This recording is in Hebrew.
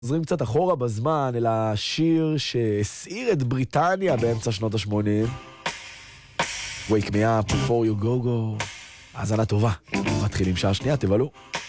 חוזרים קצת אחורה בזמן אל השיר שהסעיר את בריטניה באמצע שנות ה-80. Wake me up before you go go. האזנה טובה. מתחילים שעה שנייה, תבלו.